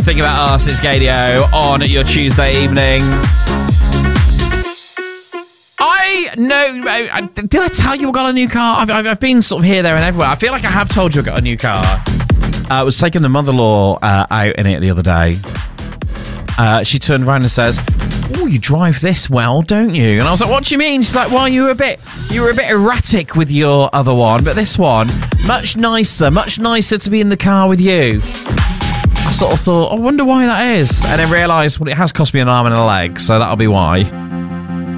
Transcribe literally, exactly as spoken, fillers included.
Think About Us. It's Gadio on your Tuesday evening. I know. Did I tell you I got a new car? I've, I've been sort of here, there, and everywhere. I feel like I have told you I got a new car. Uh, I was taking the mother-in-law uh, out in it the other day. Uh, she turned around and says, "Oh, you drive this well, don't you?" And I was like, "What do you mean?" She's like, "Well, you were a bit, you were a bit erratic with your other one, but this one, much nicer, much nicer to be in the car with you." I sort of thought, I wonder why that is, and then realised, well, it has cost me an arm and a leg, so that'll be why.